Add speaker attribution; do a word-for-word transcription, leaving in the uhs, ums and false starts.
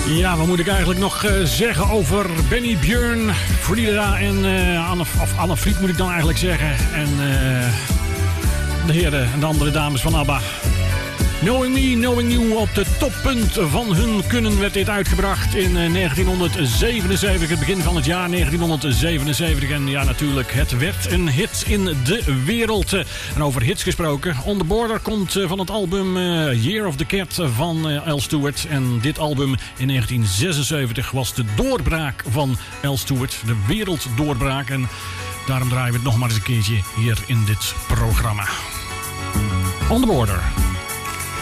Speaker 1: Ja, wat moet ik eigenlijk nog uh, zeggen over Benny, Björn, Frida en uh, Anne, of Anne Fried moet ik dan eigenlijk zeggen. En uh, de heren en de andere dames van ABBA. Knowing Me, Knowing You, op de toppunt van hun kunnen werd dit uitgebracht in uh, negentienhonderdzevenenzeventig, het begin van het jaar negentienhonderdzevenenzeventig. En ja, natuurlijk, het werd een hit in de wereld. En over hits gesproken, On The Border komt uh, van het album uh, Year of the Cat van uh, Al Stewart. En dit album in negentien zesenzeventig was de doorbraak van Al Stewart, de werelddoorbraak. En daarom draaien we het nog maar eens een keertje hier in dit programma. On The Border.